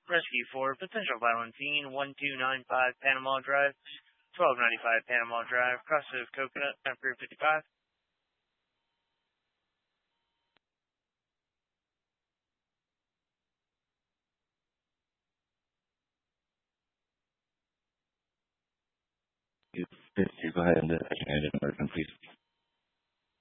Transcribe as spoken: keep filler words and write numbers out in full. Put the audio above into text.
Rescue for potential violent scene, one two nine five Panama Drive, twelve ninety-five Panama Drive, cross of Coconut, Emperor fifty-five. You, you go ahead and uh, and emergency, please.